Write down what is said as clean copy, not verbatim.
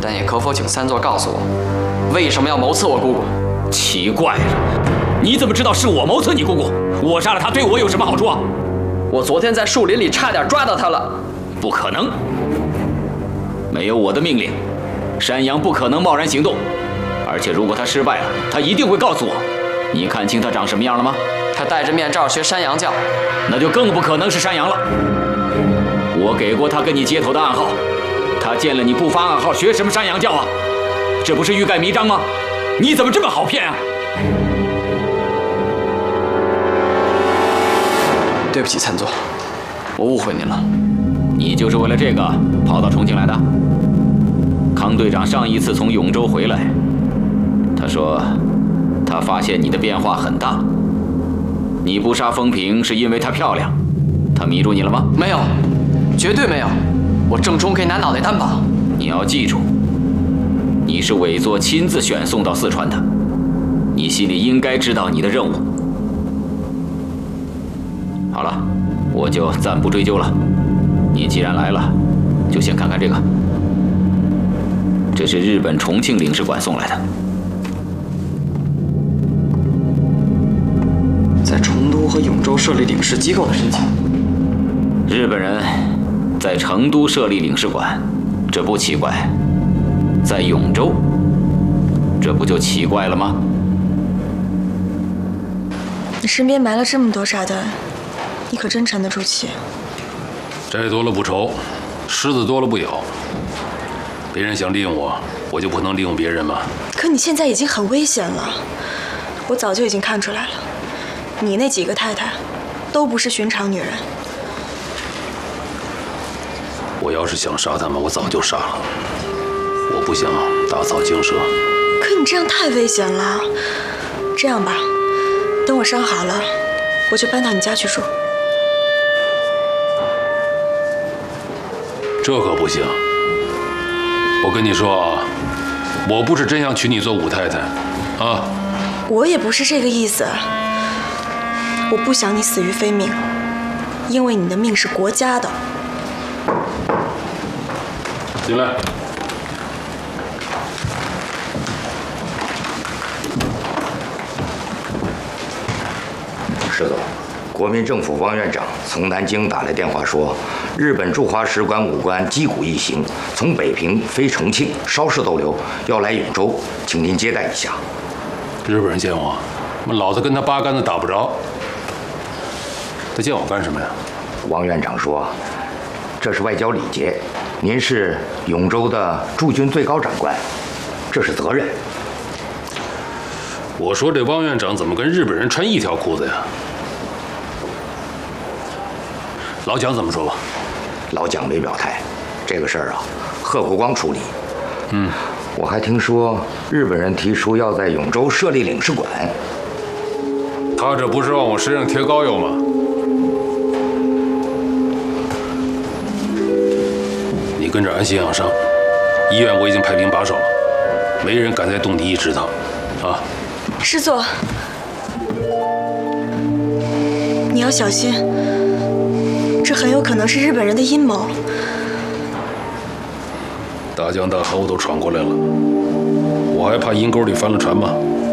但也可否请三座告诉我，为什么要谋刺我姑姑？ 奇怪了，你怎么知道是我谋刺你姑姑？我杀了她对我有什么好处啊？ 我昨天在树林里差点抓到她了。 不可能，没有我的命令，山羊不可能贸然行动。而且如果他失败了，他一定会告诉我。你看清他长什么样了吗？ 他戴着面罩学山羊叫， 那就更不可能是山羊了。我给过他跟你接头的暗号，他见了你不发暗号，学什么山羊叫啊？这不是欲盖弥彰吗？你怎么这么好骗啊？ 对不起，参座，我误会您了。 你就是为了这个跑到重庆来的？康队长上一次从永州回来，他说他发现你的变化很大。你不杀风平是因为她漂亮，他迷住你了吗？ 没有，绝对没有，我郑冲可以拿脑袋担保。 你要记住，你是委座亲自选送到四川的，你心里应该知道你的任务。好了，我就暂不追究了。你既然来了，就先看看这个。这是日本重庆领事馆送来的。 在成都和永州设立领事机构的申请。 日本人在成都设立领事馆，这不奇怪；在永州，这不就奇怪了吗？ 你身边埋了这么多炸弹，你可真沉得住气。 摘多了不愁，虱子多了不咬。别人想利用我，我就不能利用别人吗？ 可你现在已经很危险了，我早就已经看出来了，你那几个太太都不是寻常女人。 我要是想杀他们，我早就杀了。我不想打草惊蛇。 可你这样太危险了。这样吧，等我伤好了，我就搬到你家去住。 这可不行。我跟你说啊，我不是真想娶你做五太太，啊。 我也不是这个意思。我不想你死于非命，因为你的命是国家的。 进来。 石总，国民政府汪院长从南京打来电话说，日本驻华使馆武官击鼓一行从北平飞重庆，稍事逗留，要来永州，请您接待一下。 日本人见我，老子跟他八竿子打不着。他见我干什么呀？ 汪院长说，这是外交礼节，您是永州的驻军最高长官，这是责任。 我说这汪院长怎么跟日本人穿一条裤子呀？老蒋怎么说吧？ 老蒋没表态，这个事儿啊，贺国光处理。我还听说日本人提出要在永州设立领事馆。 他这不是往我身上贴膏药吗？你跟着安心养伤，医院我已经派兵把守了，没人敢再动你一指头，啊！ 师座，你要小心，这很有可能是日本人的阴谋。 大江大河我都闯过来了，我还怕阴沟里翻了船吗？